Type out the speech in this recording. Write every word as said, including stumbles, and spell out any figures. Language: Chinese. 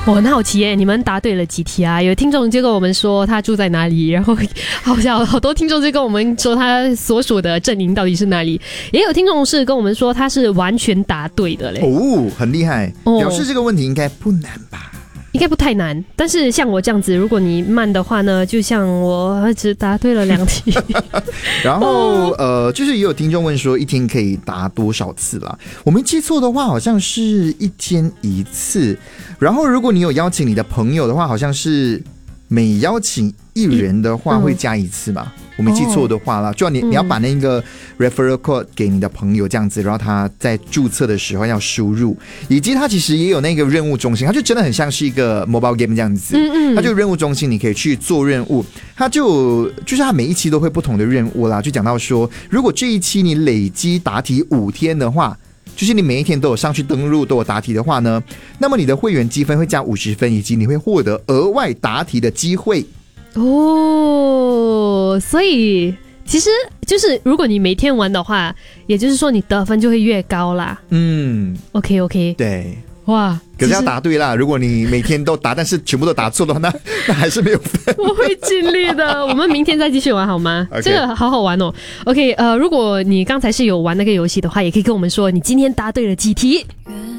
我很好奇耶，你们答对了几题啊？有听众就跟我们说他住在哪里，然后好像好多听众就跟我们说他所属的阵营到底是哪里，也有听众是跟我们说他是完全答对的嘞。 哦，很厉害，表示这个问题应该不难吧？ 应该不太难，但是像我这样子，如果你慢的话呢，就像我只答对了两题。 然后呃，就是也有听众问说，一天可以答多少次啦？我没记错的话，好像是一天一次。然后如果你有邀请你的朋友的话，好像是每邀请一人的话会加一次吧？嗯、我没记错的话啦，就要你你要把那个 referral code 给你的朋友这样子，然后他在注册的时候要输入，以及他其实也有那个任务中心，他就真的很像是一个 mobile game 这样子，嗯嗯，他就任务中心，你可以去做任务，他就就是他每一期都会不同的任务啦，就讲到说，如果这一期你累积答题五天的话。就是你每一天都有上去登录都有答题的话呢，那么你的会员积分会加五十分，以及你会获得额外答题的机会哦。所以其实就是如果你每天玩的话，也就是说你得分就会越高啦。嗯 OK OK 对， 哇， 可是要答对啦，如果你每天都答但是全部都答错的话，那那还是没有分。 我会尽力的，我们明天再继续玩好吗？ okay. 这个好好玩哦。 OK 呃，如果你刚才是有玩那个游戏的话，也可以跟我们说你今天答对了几题。